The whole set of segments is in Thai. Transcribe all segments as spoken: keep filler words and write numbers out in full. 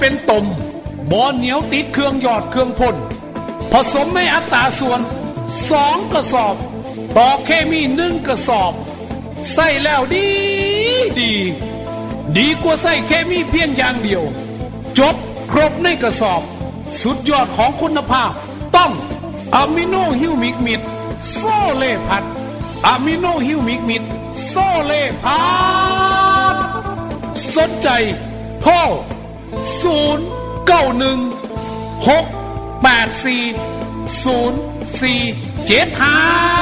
เป็นตมบ่เหนียวติดเครื่องยอดเครื่องพ่นผสมในอัตราส่วนสองกระสอบต่อเคมีหนึ่งกระสอบใส่แล้วดีดีดีกว่าใส่เคมีเพียงอย่างเดียวจบครบในกระสอบสุดยอดของคุณภาพต้องอะมิโนฮิวมิกมิดโซเลพัดอะมิโนฮิวมิกมิดโซเลพัดสนใจโทรศูนย์ เก้า หนึ่ง หก แปด สี่ ศูนย์ สี่ เจ็ด ห้า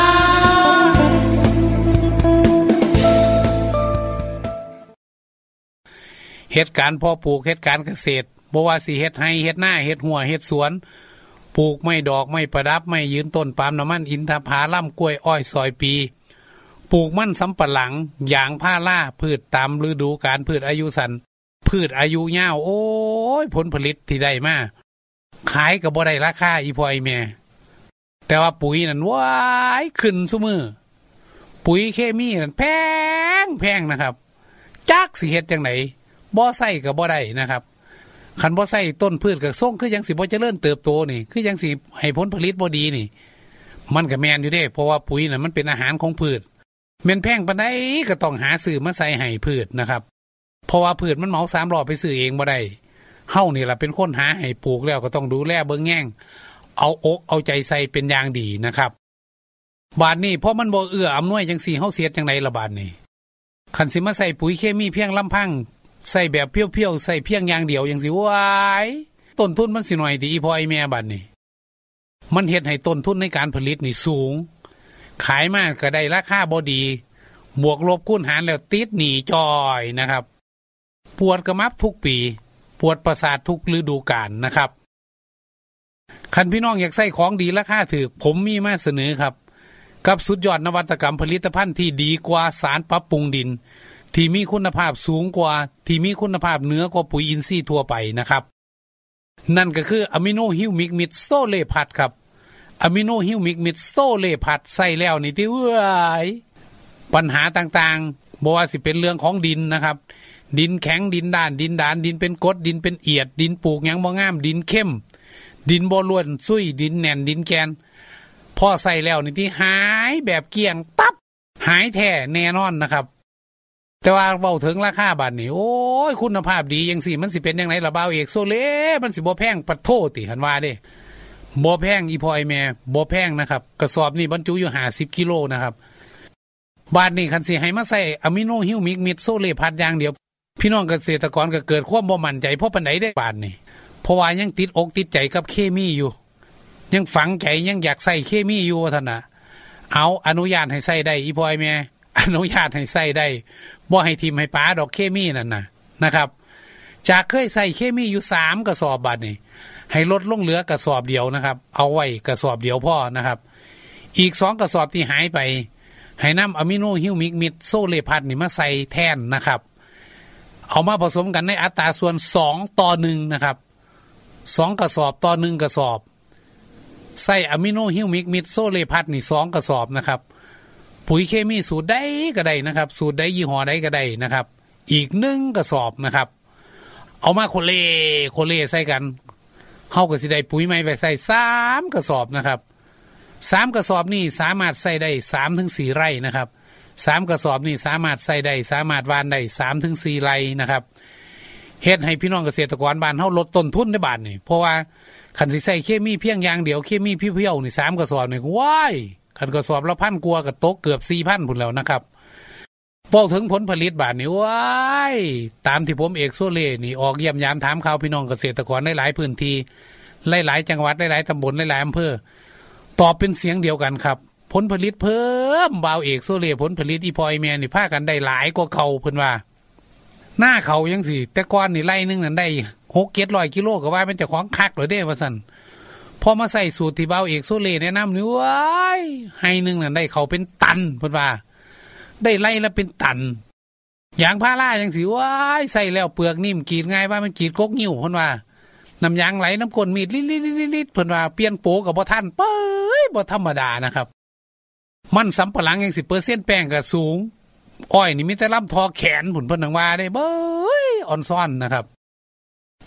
เหตุการณ์เพาะปลูกเหตุการณ์เกษตรบ่ว่าสิเฮ็ดไร่เฮ็ดนาเฮ็ดหัวเฮ็ดสวนปลูกไม้ดอกไม้ประดับไม้ยืนต้นปาล์มน้ำมันอินทผลัมกล้วยอ้อยซอยปีปลูกมันสำปะหลังยางพาราพืชตามฤดูกาลพืชอายุสั้นพืชอายุยาวโอ้ยผลผลิตที่ได้มาขายก็บ่ได้ราคาอีพ่ออีแม่แต่ว่าปุ๋ยนั่นว้ายขึ้นซุมื้อปุ๋ยเคมีนั่นแพงแพงนะครับจักสิเฮ็ดจังได๋บ่ใส่ก็บ่ได้นะครับคันบ่ใส่ต้นพืชก็ส่งคือจังสิบ่เจริญเติบโตนี่คือจังสิให้ผลผลิตบ่ดีนี่มันก็แม่นอยู่เด้เพราะว่าปุ๋ยน่ะมันเป็นอาหารของพืชแม่นแพงปานใดก็ต้องหาซื้อมาใส่ให้พืชนะครับเพราะว่าพืชมันเหมาสามรอบไปซื้อเองบ่ได้เฮานี่ล่ะเป็นคนหาให้ปลูกแล้วก็ต้องดูแลเบิ่งแย่งเอาอกเอาใจใส่เป็นอย่างดีนะครับบาดนี้เพราะมันบ่เอื้ออำนวยจังซี่เฮาเสียจังได๋ล่ะบาดนี้คันสิมาใส่ปุ๋ยเคมีเพียงลำพังใส่แบบเพียวๆใส่เพียงอย่างเดียวจังสิว้ายต้นทุนมันสิน้อยติอีพ่ออีแม่บาดนี้มันเฮ็ดให้ต้นทุนในการผลิตนี่สูงขายมาก็ได้ราคาบ่ดีบวกลบคูณหารแล้วติดหนี้จอยนะครับปวดกระมับทุกปีปวดประสาททุกฤดูกาลนะครับคันพี่น้องอยากใส่ของดีราคาถูกผมมีมาเสนอครับกับสุดยอดนวัตกรรมผลิตภัณฑ์ที่ดีกว่าสารปรับปรุงดินที่มีคุณภาพสูงกว่าที่มีคุณภาพเหนือกว่าปุ๋ยอินทรีย์ทั่วไปนะครับนั่นก็คืออะมิโนฮิวมิกมิดโซเลพัดครับอะมิโนฮิวมิกมิดโซเลพัดใส่แล้วนี่ที่เว้ยปัญหาต่างๆบ่ว่าสิเป็นเรื่องของดินนะครับดินแข็งดินด้านดินดานดินเป็นกรดดินเป็นเอียดดินปลูกหยังบ่งามดินเข้มดินบ่ล้วนซุยดินแน่นดินแกนพอใส่แล้วนี่ที่หายแบบเกลี้ยงตับหายแท้แน่นอนนะครับแต่ว่าเว้าถึงราคาบาดนี้โอ้ยคุณภาพดีจังซี่มันสิเป็นจังได๋ล่ะบ่าวเอกโซเลมันสิบ่แพงปะโทติหั่นว่าเด้บ่แพงอีพ่ออีแม่บ่แพงนะครับกระสอบนี้บรรจุอยู่ห้าสิบกิโลนะครับบาดนี้คันสิให้มาใส่อะมิโนฮิวมิกมิดโซเลพัดอย่างเดียวพี่น้องเกษตรกรก็เกิดความบ่มั่นใจเพราะปานใดได้บาดนี้เพราะว่ายังติดอกติดใจกับเคมีอยู่ยังฝังใจยังอยากใส่เคมีอยู่ท่านน่ะเอาอนุญาตให้ใส่ได้อีพ่ออีแม่อนุญาตให้ใส่ได้บ่ให้ทิ่มให้ป้าดอกเคมีนั่นน่ะนะครับจากเคยใส่เคมีอยู่สามกระสอบบาดนี้ให้ลดลงเหลือกระสอบเดียวนะครับเอาไว้กระสอบเดียวพอนะครับอีกสองกระสอบที่หายไปให้นำอะมิโนฮิวมิกมิดโซเลพัดนี่มาใส่แทนนะครับเอามาผสมกันในอัตราส่วนสองต่อหนึ่งนะครับสองกระสอบต่อหนึ่งกระสอบใส่อะมิโนฮิวมิกมิดโซเลพัดนี่สองกระสอบนะครับปุ๋ยเคมีสูตรใดก็ได้นะครับสูตรใดยี่ห้อใดก็ได้นะครับอีกหนึ่งกระสอบนะครับเอามาโคเลโคเลใส่กันเฮาก็สิได้ปุ๋ยใหม่ไปใส่สามกระสอบนะครับสามกระสอบนี่สามารถใส่ได้ สามถึงสี่ ไร่นะครับสามกระสอบนี่สามารถใส่ได้สามารถหว่านได้ สามถึงสี่ ไร่นะครับเฮ็ดให้พี่น้องเกษตรกรบ้านเฮาลดต้นทุนในบ้านนี่เพราะว่าคันสิใส่เคมีเพียงอย่างเดียวเคมีเพียวๆนี่สามกระสอบนี่ว้ายคันกระสอบละพันกว่าก็ตกเกือบ สี่พัน พุ่นแล้วนะครับเว้าถึงผลผลิตบาดนี้ว้ายตามที่ผมเอกโซเลนี่ออกเยี่ยมยามถามข่าวพี่น้องเกษตรกรหลายๆพื้นที่หลายๆจังหวัดหลายๆตำบลหลายๆอำเภอตอบเป็นเสียงเดียวกันครับผลผลิตเพิ่มบ่าวเอกโซเลผลผลิตอีพอยแม่นี่พากันได้หลายกว่าเขาเพิ่นว่าหน้าเขายังสิแต่ก่อนนี่ไร่นึงนั่นได้หก เจ็ดร้อยกิโลก็ว่าเป็นเจ้าของคักเหรอเด้ว่าซั่นพอมาใส่สูตรที่บ่าวเอกโซเลแนะนำนี่ว้ายให้นึงนั่นได้เขาเป็นตันเพิ่นว่าได้ไร่ละเป็นตันยางพาราจังสิว้ายใส่แล้วเปลือกนิ่มกรีดง่ายว่ามันกรีดกกนิ้วเพิ่นว่าน้ำยางไหลน้ำก้นมีดลิดๆๆๆเพิ่นว่าเปลี่ยนโปก็บ่ทันเป้ยบ่ธรรมดานะครับมันสำปะหลังยัง สิบเปอร์เซ็นต์ แป้งก็สูงอ้อยนี่มีแต่ลำทอแขนผุ่นเพิ่นว่าได้เบ้ยอ่อนซ่อนนะครับ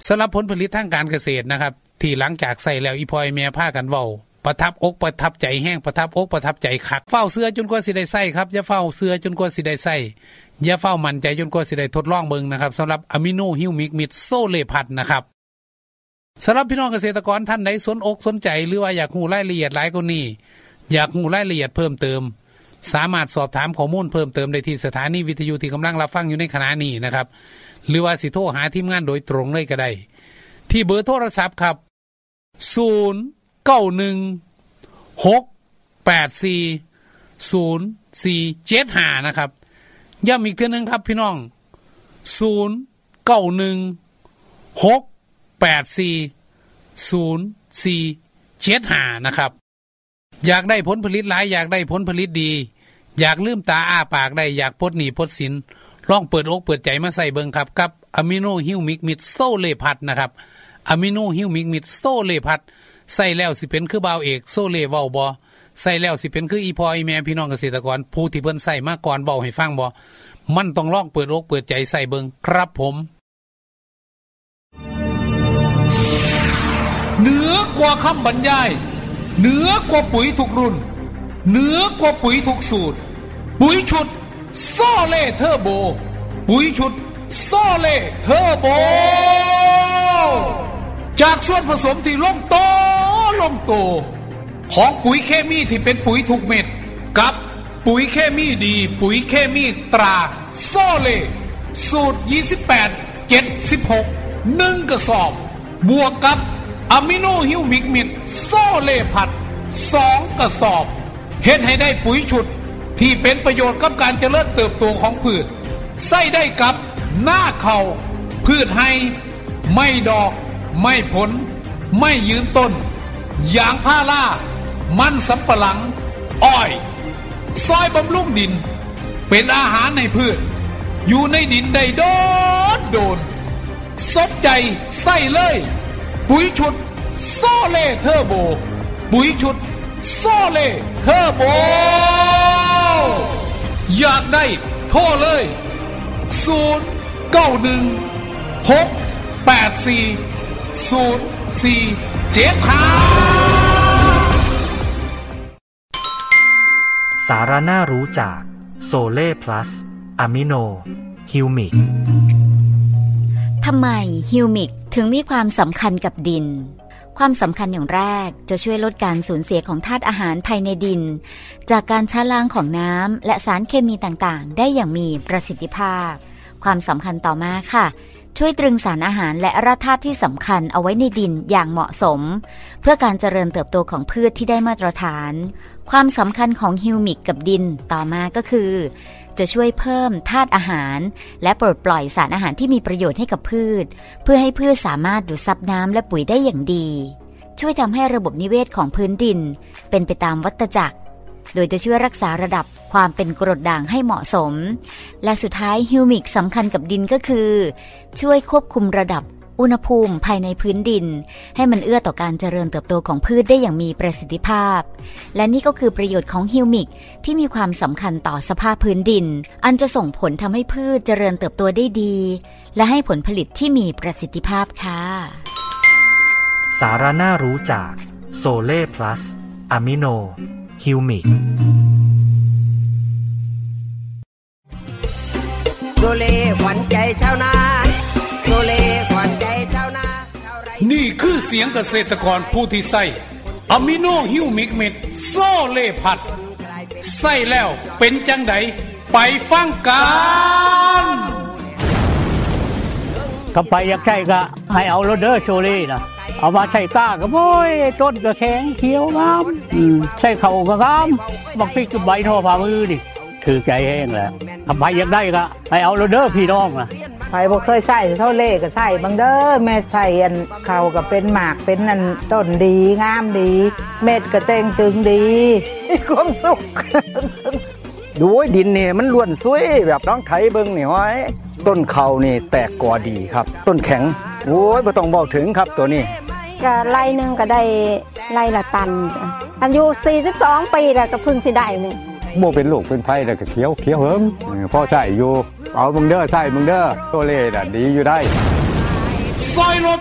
สำหรับผลผลิตทางการเกษตรนะครับที่หลังจากใส่แล้วอีพอยแม่พากันเว้าประทับอกประทับใจแห้งประทับอกประทับใจคักเฝ้าเสื้อจนกว่าสิได้ใส่ครับอย่าเฝ้าเสื้อจนกว่าสิได้ใส่อย่าเฝ้ามั่นใจจนกว่าสิได้ทดลองเบิ่งนะครับสำหรับอะมิโนฮิวมิกมิดโซเลพัดนะครับสำหรับพี่น้องเกษตรกรท่านใดสนอกสนใจหรือว่าอยากรู้รายละเอียดหลายกว่านี้อยากรู้รายละเอียดเพิ่มเติมสามารถสอบถามข้อมูลเพิ่มเติมได้ที่สถานีวิทยุที่กำลังรับฟังอยู่ในขณะนี้นะครับหรือว่าสิโทรหาทีมงานโดยตรงเลยก็ได้ที่เบอร์โทรศัพท์ครับศูนย์ เก้า หนึ่ง หก แปด สี่ ศูนย์ สี่ เจ็ด ห้านะครับย้ำอีกเทื่อนึงครับพี่น้องศูนย์ เก้า หนึ่ง หก แปด สี่ ศูนย์ สี่ เจ็ด ห้านะครับอยากได้ผลผลิตหลายอยากได้ผลผลิตดีอยากลืมตาอ้าปากได้อยากปลดหนี้ปลดสินลองเปิดอกเปิดใจมาใส่เบิ่งครับกับอะมิโนฮิวมิกมิดโซเลพัดนะครับอะมิโนฮิวมิกมิดโซเลพัดใส่แล้วสิเป็นคือบ่าวเอกโซเลเว้าบ่ใส่แล้วสิเป็นคืออีพ่ออีแม่พี่น้องเกษตรกรผู้ที่เพิ่นใส่มาก่อนเว้าให้ฟังบ่มันต้องลองเปิดอกเปิดใจใส่เบิ่งครับผมเหนือกว่าคำบรรยายเหนือกว่าปุ๋ยทุกรุ่นเหนือกว่าปุ๋ยทุกสูตรปุ๋ยชุดโซเล่เทอร์โบปุ๋ยชุดโซเล่เทอร์โบจากส่วนผสมที่ลงโตลงโตของปุ๋ยเคมีที่เป็นปุ๋ยทุกเม็ดกับปุ๋ยเคมีดีปุ๋ยเคมีตราโซเล่สูตรยี่สิบแปด เจ็ดสิบหก หนึ่งกระสอบบวกกับอะมิโนฮิวมิกมิดโซเล่พัดสองกระสอบเฮ็ดให้ได้ปุ๋ยชุดที่เป็นประโยชน์กับการเจริญเติบโตของพืชใส่ได้กับหน้าเขาพืชให้ไม่ดอกไม่ผลไม่ยืนต้นยางพารามันสำปะหลังอ้อยซอยบำรุงดินเป็นอาหารในพืชอยู่ในดินได้โดดโดนสนใจใส่เลยปุ๋ยชุดโซเล่เทอร์โบปุ๋ยชุดโซเล่เทอร์โบอยากได้โทรเลยศูนย์ เก้า หนึ่ง หก แปด สี่ ศูนย์ สี่ เจ็ด ห้าสาระน่ารู้จากโซเล่พลัสอะมิโนฮิวมิกทำไมฮิวมิกถึงมีความสำคัญกับดินความสำคัญอย่างแรกจะช่วยลดการสูญเสียของธาตุอาหารภายในดินจากการชะล้างของน้ำและสารเคมีต่างๆได้อย่างมีประสิทธิภาพความสำคัญต่อมาค่ะช่วยตรึงสารอาหารและแร่ธาตุที่สำคัญเอาไว้ในดินอย่างเหมาะสมเพื่อการเจริญเติบโตของพืชที่ได้มาตรฐานความสำคัญของฮิวมิกกับดินต่อมาก็คือจะช่วยเพิ่มธาตุอาหารและปลดปล่อยสารอาหารที่มีประโยชน์ให้กับพืชเพื่อให้พืชสามารถดูดซับน้ำและปุ๋ยได้อย่างดีช่วยทำให้ระบบนิเวศของพื้นดินเป็นไปตามวัฏจักรโดยจะช่วยรักษาระดับความเป็นกรดด่างให้เหมาะสมและสุดท้ายฮิวมิกสำคัญกับดินก็คือช่วยควบคุมระดับอุณหภูมิภายในพื้นดินให้มันเอื้อต่อการเจริญเติบโตของพืชได้อย่างมีประสิทธิภาพและนี่ก็คือประโยชน์ของฮิวมิกที่มีความสำคัญต่อสภาพพื้นดินอันจะส่งผลทำให้พืชเจริญเติบโตได้ดีและให้ผลผลิตที่มีประสิทธิภาพค่ะสาระน่ารู้จากโซเล่พลัสอะมิโนฮิวมิกโซเล่ขวัญใจชาวนาโซเล่ขวัญใจชาวนานี่คือเสียงเกษตรกรผู้ที่ใส่อะมิโนฮิวมิกเม็ดโซเล่พัดใส่แล้วเป็นจังไดไปฟังกันถ้าไปอยากใช้ก็ให้เอาโรเดอร์โชเล่นะเอามาใส่ก้าก็โอ้ยต้นก็แข็งเขียวงามใส่เข่าก็งามบักพริกกับใบทอฝ่ามือดิถือใจแห้งแล้วทำไปอยากได้ก็ให้เอาโรเดอร์พี่น้องนะไปบ่เคยใส่เท่าเล่ก็ใส่บางเด้อแม่ใส่อันเขาก็เป็นหมากเป็นอันต้นดีงามดีเม็ดก็เต่งตึงดีมีความสุขดูดินนี่มันล้วนสวยแบบน้องไถเบิ่งนี่ห้อยต้นเขานี่แตกกอดีครับต้นแข็งโอ้ยบ่ต้องบอกถึงครับตัวนี้ก็ไร่นึงก็ได้ไร่ละตันอายุสี่สิบสองปีแล้วก็พึ่งสิได้นี่บ่เป็นลูกเป็นไผแล้วก็เขียวเขียวเหิมพอใช้อยู่เอามึงเด้อใช้มึงเด้อโซเล่น่ะดีอยู่ได้ซอยรถ